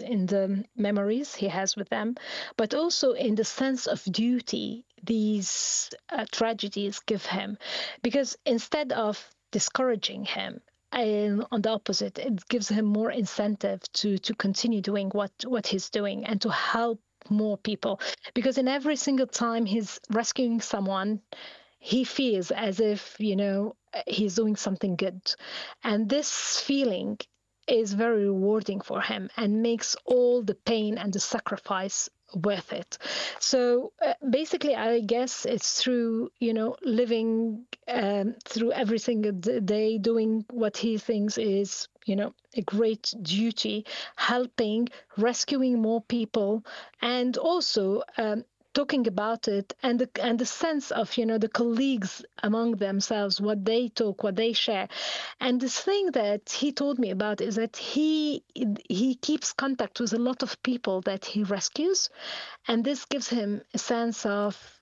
in the memories he has with them, but also in the sense of duty these tragedies give him. Because instead of discouraging him, and on the opposite, it gives him more incentive to continue doing what he's doing and to help more people. Because in every single time he's rescuing someone, he feels as if, he's doing something good. And this feeling is very rewarding for him and makes all the pain and the sacrifice worth it. So basically, I guess it's through, living through every single day, doing what he thinks is, a great duty, helping, rescuing more people, and also talking about it, and the sense of the colleagues among themselves, what they talk, what they share. And this thing that he told me about is that he keeps contact with a lot of people that he rescues, and this gives him a sense of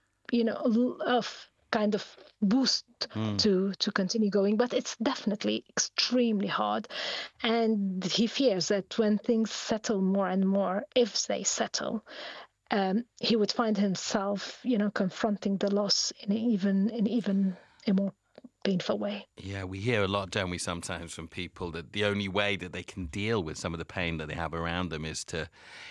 of kind of boost to continue going. But it's definitely extremely hard, and he fears that when things settle more and more, if they settle, he would find himself, confronting the loss in even a more painful way. Yeah, we hear a lot, don't we, sometimes from people that the only way that they can deal with some of the pain that they have around them is to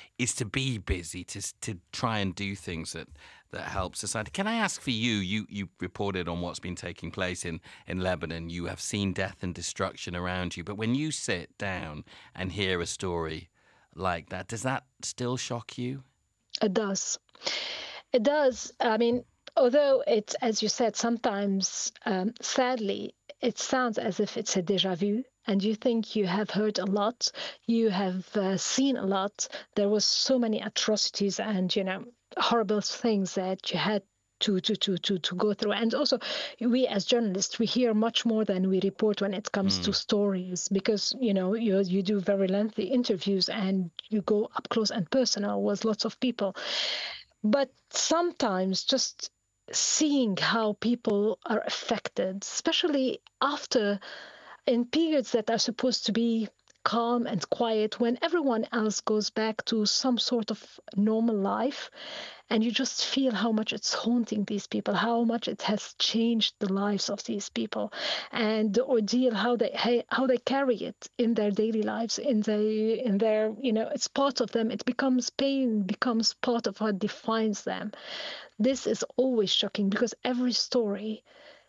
be busy, to try and do things that help society. Can I ask for you? You reported on what's been taking place in Lebanon. You have seen death and destruction around you, but when you sit down and hear a story like that, does that still shock you? It does. It does. I mean, although it's, as you said, sometimes, sadly, it sounds as if it's a déjà vu, and you think you have heard a lot, you have seen a lot. There was so many atrocities and, horrible things that you had to go through. And also, we as journalists, we hear much more than we report when it comes to stories, because you do very lengthy interviews and you go up close and personal with lots of people. But sometimes just seeing how people are affected, especially after, in periods that are supposed to be calm and quiet, when everyone else goes back to some sort of normal life, and you just feel how much it's haunting these people, how much it has changed the lives of these people, and the ordeal, how they carry it in their daily lives, in their it's part of them. It becomes pain, becomes part of what defines them. This is always shocking, because every story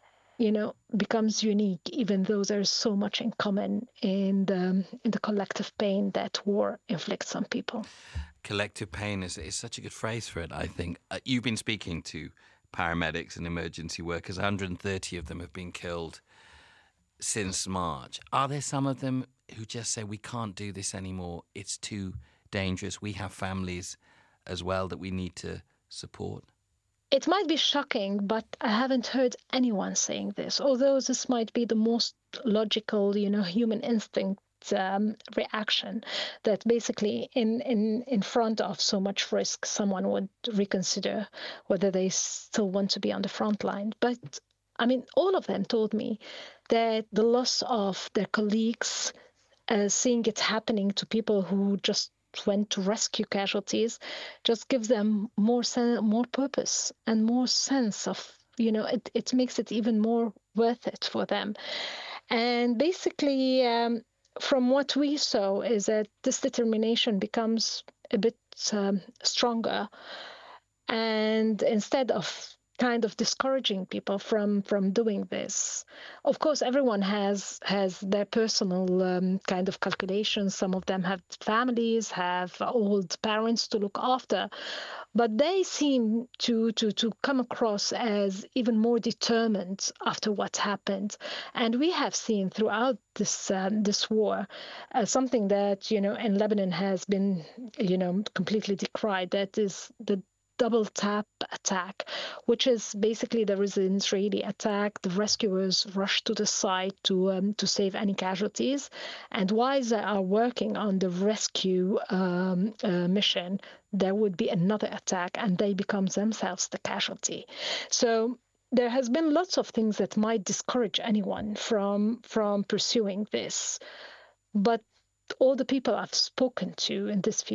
becomes unique, even though there's so much in common in the collective pain that war inflicts on people. Collective pain is such a good phrase for it, I think. You've been speaking to paramedics and emergency workers. 130 of them have been killed since March. Are there some of them who just say, we can't do this anymore, it's too dangerous, we have families as well that we need to support? It might be shocking, but I haven't heard anyone saying this, although this might be the most logical, human instinct reaction, that basically in front of so much risk, someone would reconsider whether they still want to be on the front line. But I mean, all of them told me that the loss of their colleagues, seeing it happening to people who just went to rescue casualties, just gives them more purpose and more sense of, it makes it even more worth it for them. And basically, from what we saw, is that this determination becomes a bit stronger, and instead of kind of discouraging people from doing this. Of course, everyone has their personal kind of calculations. Some of them have families, have old parents to look after, but they seem to come across as even more determined after what happened. And we have seen throughout this war something that in Lebanon has been completely decried. That is the double tap attack, which is basically there is an Israeli attack. The rescuers rush to the site to save any casualties, and while they are working on the rescue mission, there would be another attack, and they become themselves the casualty. So there has been lots of things that might discourage anyone from pursuing this, but all the people I've spoken to in this field